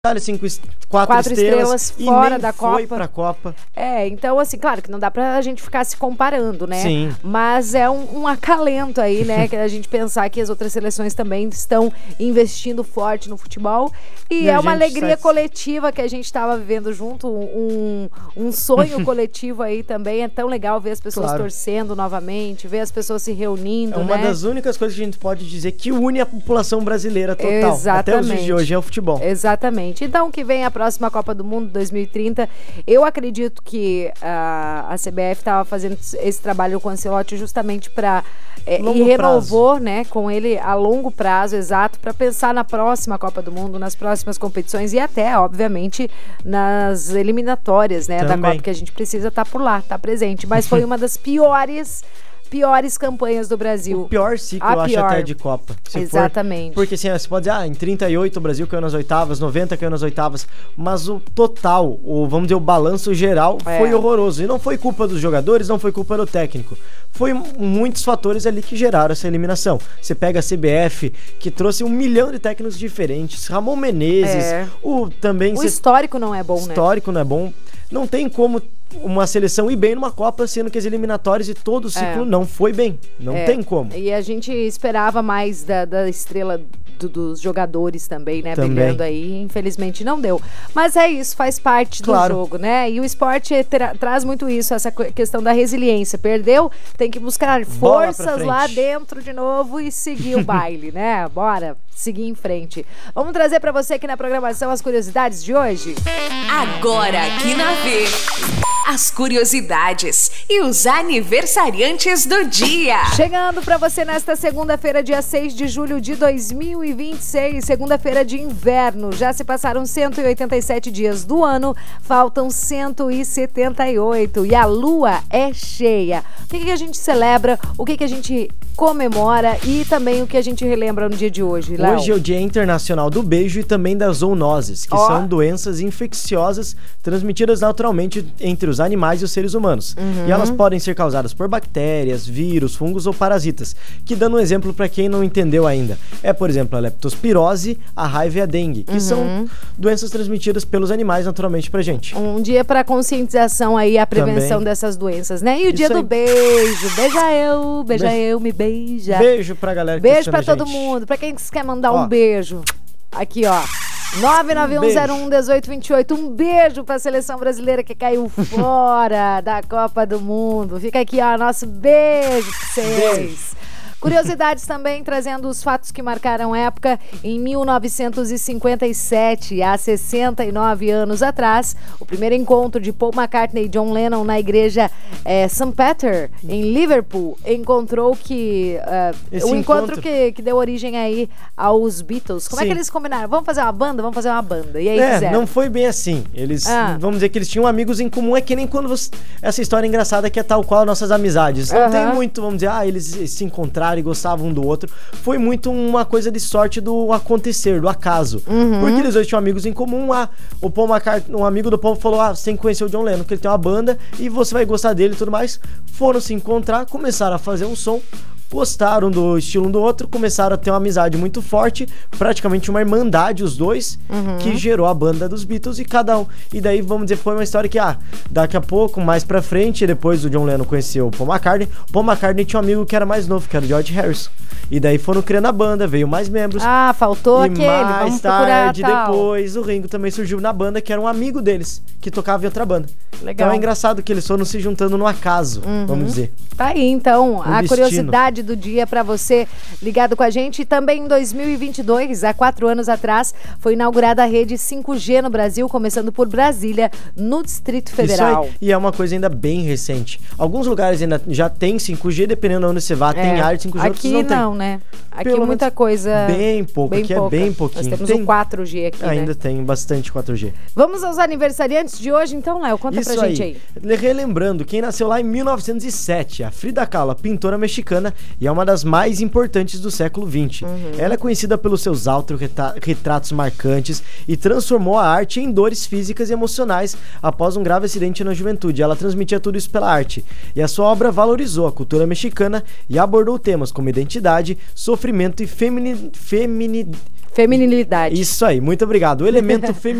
quatro estrelas fora da Copa. Foi pra Copa. Então assim, claro que não dá pra gente ficar se comparando, né? Sim. Mas é um acalento aí, né? Que a gente pensar que as outras seleções também estão investindo forte no futebol. E é uma alegria coletiva que a gente estava vivendo junto, um sonho coletivo aí também. É tão legal ver as pessoas torcendo novamente, ver as pessoas se reunindo, É uma das únicas coisas que a gente pode dizer que une a população brasileira total. Exatamente. Até os dias de hoje é o futebol. Exatamente. Então, que vem a próxima Copa do Mundo 2030. Eu acredito que a CBF estava fazendo esse trabalho com o Ancelotti justamente para e renovou, né, com ele a longo prazo, exato, para pensar na próxima Copa do Mundo, nas próximas competições e até, obviamente, nas eliminatórias, né, da Copa, que a gente precisa estar por lá, estar presente. Mas foi uma das piores campanhas do Brasil. O pior ciclo, eu acho, até de Copa. Exatamente. Porque assim, você pode dizer, em 38 o Brasil caiu nas oitavas, 90 caiu nas oitavas, mas o total, vamos dizer, o balanço geral foi horroroso. E não foi culpa dos jogadores, não foi culpa do técnico. Foi muitos fatores ali que geraram essa eliminação. Você pega a CBF, que trouxe 1 milhão de técnicos diferentes, Ramon Menezes, o histórico não é bom, né? O histórico não é bom. Não tem como uma seleção ir bem numa Copa, sendo que as eliminatórias e todo o ciclo não foi bem. Não tem como. E a gente esperava mais da estrela dos jogadores também, né? Brilhando aí. Infelizmente não deu. Mas é isso, faz parte do jogo, né? E o esporte traz muito isso, essa questão da resiliência. Perdeu, tem que buscar forças lá dentro de novo e seguir o baile, né? Bora seguir em frente. Vamos trazer pra você aqui na programação as curiosidades de hoje? Agora aqui na V, as curiosidades e os aniversariantes do dia. Chegando pra você nesta segunda-feira, dia 6 de julho de 2026, segunda-feira de inverno. Já se passaram 187 dias do ano, faltam 178 e a lua é cheia. O que a gente celebra, o que a gente comemora e também o que a gente relembra no dia de hoje, Léo? Hoje é o Dia Internacional do Beijo e também das zoonoses, que são doenças infecciosas transmitidas naturalmente entre os animais e os seres humanos. E elas podem ser causadas por bactérias, vírus, fungos ou parasitas. Que, dando um exemplo para quem não entendeu ainda, por exemplo, a leptospirose, a raiva e a dengue, que são doenças transmitidas pelos animais naturalmente pra gente. Um dia para conscientização aí, a prevenção dessas doenças, né? E o dia do beijo. Beija eu, me beija. Beijo pra galera que beijo pra todo mundo. Pra quem quer mandar um beijo. Aqui, ó. 991011828. Um beijo pra seleção brasileira que caiu fora da Copa do Mundo. Fica aqui, ó, nosso beijo pra vocês. Curiosidades também, trazendo os fatos que marcaram época. Em 1957, há 69 anos atrás, o primeiro encontro de Paul McCartney e John Lennon na igreja St. Peter, em Liverpool, encontrou que... o encontro que deu origem aí aos Beatles. Como é que eles combinaram? Vamos fazer uma banda? Vamos fazer uma banda. E aí fizeram. Não foi bem assim. Eles, vamos dizer que eles tinham amigos em comum. É que nem quando essa história engraçada que é tal qual nossas amizades. Não tem muito, vamos dizer, eles se encontraram e gostavam um do outro. Foi muito uma coisa de sorte do acontecer, do acaso. Porque eles dois tinham amigos em comum. O Paul McCartney, um amigo do Paul, falou: você tem que conhecer o John Lennon, que ele tem uma banda e você vai gostar dele e tudo mais. Foram se encontrar, começaram a fazer um som, gostaram do estilo um do outro, começaram a ter uma amizade muito forte, praticamente uma irmandade os dois, que gerou a banda dos Beatles e cada um. E daí, vamos dizer, foi uma história que, daqui a pouco, mais pra frente, depois o John Lennon conheceu o Paul McCartney. O Paul McCartney tinha um amigo que era mais novo, que era o George Harrison. E daí foram criando a banda, veio mais membros. Faltou e aquele, mais tarde, procurar, depois, o Ringo também surgiu na banda, que era um amigo deles, que tocava em outra banda. Legal. Então é engraçado que eles foram se juntando no acaso, vamos dizer. Tá aí, então, a curiosidade do dia pra você ligado com a gente. E também em 2022, há 4 anos atrás, foi inaugurada a rede 5G no Brasil, começando por Brasília, no Distrito Federal. Isso aí. E é uma coisa ainda bem recente. Alguns lugares ainda já tem 5G, dependendo de onde você vá, tem área de 5G, outros não tem. Não, né? Aqui muita coisa... Bem pouco, aqui é bem pouquinho. Nós temos o 4G aqui, ainda tem bastante 4G. Vamos aos aniversariantes de hoje, então, Léo? Conta pra gente aí. Relembrando, quem nasceu lá em 1907, a Frida Kahlo, pintora mexicana, e é uma das mais importantes do século XX. Ela é conhecida pelos seus autorretratos marcantes e transformou a arte em dores físicas e emocionais após um grave acidente na juventude. Ela transmitia tudo isso pela arte. E a sua obra valorizou a cultura mexicana e abordou temas como identidade, sofrimento e Feminilidade. Isso aí, muito obrigado. O elemento feminino